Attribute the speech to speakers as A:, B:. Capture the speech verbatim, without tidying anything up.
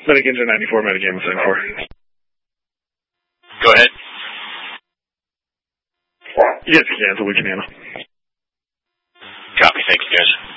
A: Medic Engine ninety-four, Medic Game seventy-four.
B: Go ahead.
A: Yes, you can, so we can handle.
B: Copy, thank you guys.